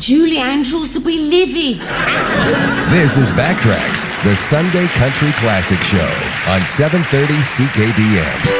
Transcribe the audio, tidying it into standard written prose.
Julie Andrews will be livid. This is Backtracks, the Sunday Country Classic Show on 730 CKDM.